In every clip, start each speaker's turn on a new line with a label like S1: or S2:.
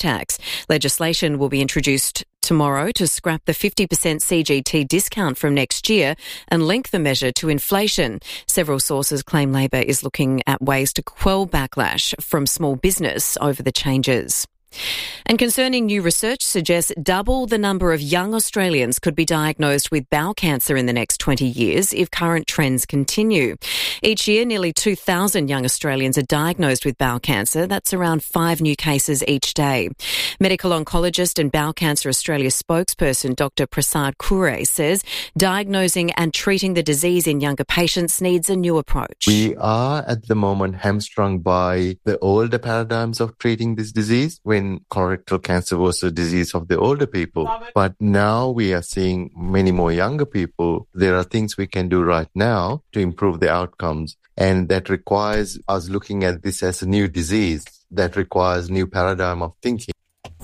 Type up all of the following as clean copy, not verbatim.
S1: tax. Legislation will be introduced tomorrow to scrap the 50% CGT discount from next year and link the measure to inflation. Several sources claim Labor is looking at ways to quell backlash from small business over the changes. And concerning new research suggests double the number of young Australians could be diagnosed with bowel cancer in the next 20 years if current trends continue. Each year, nearly 2,000 young Australians are diagnosed with bowel cancer. That's around 5 new cases each day. Medical oncologist and Bowel Cancer Australia spokesperson Dr. Prasad Kure says diagnosing and treating the disease in younger patients needs a new approach.
S2: We are at the moment hamstrung by the older paradigms of treating this disease, when colorectal cancer was a disease of the older people. But now we are seeing many more younger people. There are things we can do right now to improve the outcomes. And that requires us looking at this as a new disease. That requires new paradigm of thinking.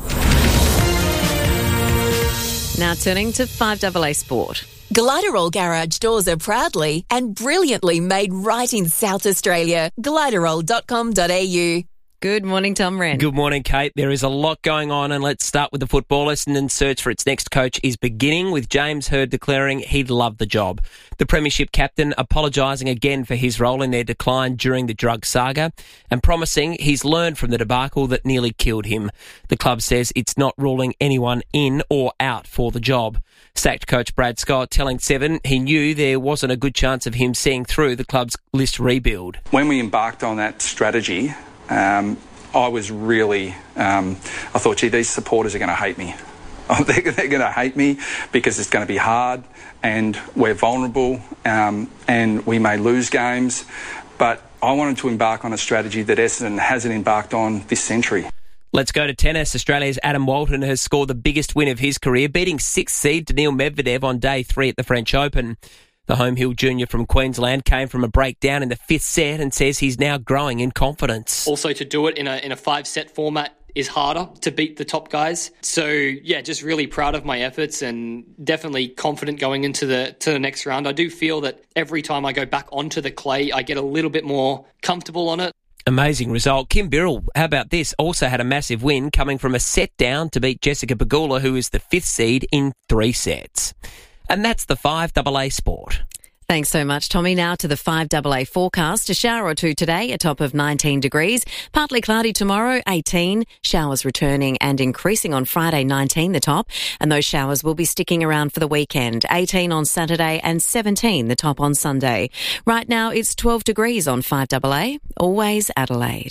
S1: Now turning to 5AA Sport.
S3: Gliderol Garage doors are proudly and brilliantly made right in South Australia. Gliderol.com.au.
S1: Good morning, Tom Wren.
S4: Good morning, Kate. There is a lot going on, and let's start with the football. Essendon's search for its next coach is beginning, with James Hird declaring he'd love the job. The Premiership captain apologising again for his role in their decline during the drug saga and promising he's learned from the debacle that nearly killed him. The club says it's not ruling anyone in or out for the job. Sacked coach Brad Scott telling Seven he knew there wasn't a good chance of him seeing through the club's list rebuild.
S5: When we embarked on that strategy, I was really, I thought, gee, these supporters are going to hate me. They're going to hate me because it's going to be hard and we're vulnerable and we may lose games. But I wanted to embark on a strategy that Essendon hasn't embarked on this century.
S4: Let's go to tennis. Australia's Adam Walton has scored the biggest win of his career, beating 6th seed Daniil Medvedev on day 3 at the French Open. The home hill junior from Queensland came from a breakdown in the 5th set and says he's now growing in confidence.
S6: Also, to do it in a 5-set format is harder to beat the top guys. So, yeah, just really proud of my efforts and definitely confident going into the next round. I do feel that every time I go back onto the clay, I get a little bit more comfortable on it.
S4: Amazing result. Kim Birrell, how about this, also had a massive win, coming from a set down to beat Jessica Pegula, who is the 5th seed, in 3 sets. And that's the 5AA Sport.
S1: Thanks so much, Tommy. Now to the 5AA forecast. A shower or two today, a top of 19 degrees. Partly cloudy tomorrow, 18. Showers returning and increasing on Friday, 19 the top. And those showers will be sticking around for the weekend. 18 on Saturday and 17 the top on Sunday. Right now, it's 12 degrees on 5AA. Always Adelaide.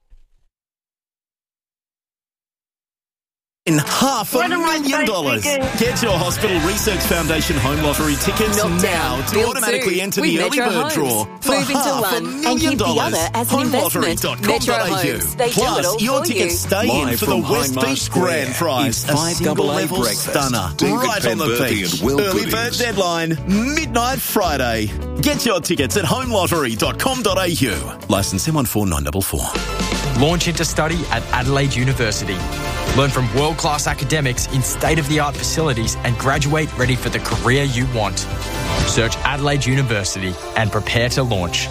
S7: In $500,000. Get your Hospital Research Foundation Home Lottery tickets now to automatically enter the early bird draw for $500,000.
S3: And keep the other as an investment. Metro Homes, they do it all
S7: Plus, your
S3: for
S7: tickets
S3: you.
S7: stay in
S8: Live
S7: for the
S8: from
S7: West
S8: Hindmarsh
S7: Beach
S8: Square
S7: Grand Prize,
S8: is
S7: a
S8: 5AA
S7: single-level
S8: breakfast.
S7: stunner
S8: David
S7: right on the
S8: Penberthy
S7: beach.
S8: and Will
S7: Early bird
S8: Goodies.
S7: deadline, midnight Friday. Get your tickets at homelottery.com.au. Licence M14944.
S9: Launch into study at Adelaide University. Learn from world-class academics in state-of-the-art facilities and graduate ready for the career you want. Search Adelaide University and prepare to launch.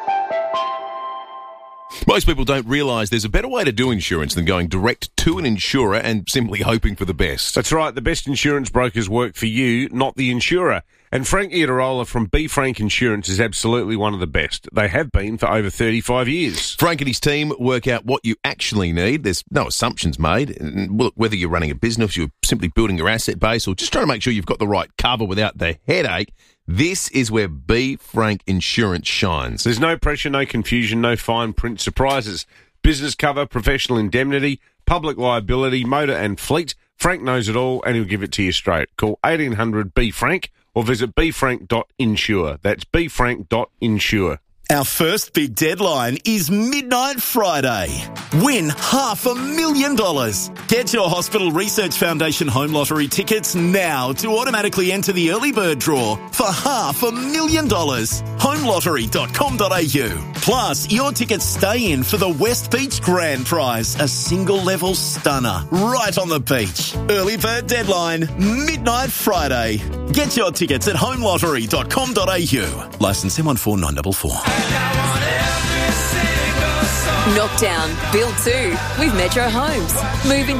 S8: Most people don't realise there's a better way to do insurance than going direct to an insurer and simply hoping for the best.
S10: That's right. The best insurance brokers work for you, not the insurer. And Frank Iadarola from B. Frank Insurance is absolutely one of the best. They have been for over 35 years.
S8: Frank and his team work out what you actually need. There's no assumptions made. And look, whether you're running a business, you're simply building your asset base, or just trying to make sure you've got the right cover without the headache, this is where B. Frank Insurance shines.
S10: There's no pressure, no confusion, no fine print surprises. Business cover, professional indemnity, public liability, motor and fleet. Frank knows it all and he'll give it to you straight. Call 1800 B. Frank or visit bfrank.insure. That's bfrank.insure.
S7: Our first big deadline is midnight Friday. Win $500,000. Get your Hospital Research Foundation Home Lottery tickets now to automatically enter the early bird draw for $500,000. Homelottery.com.au. Plus, your tickets stay in for the West Beach Grand Prize, a single-level stunner right on the beach. Early bird deadline, midnight Friday. Get your tickets at homelottery.com.au. Licence M14944.
S3: Knockdown, build 2 with Metro Homes. Move